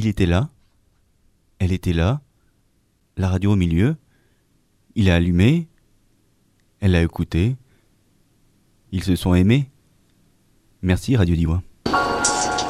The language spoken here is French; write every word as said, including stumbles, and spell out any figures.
il était là, elle était là, la radio au milieu, il a allumé, elle a écouté, ils se sont aimés. Merci Radio Diwa.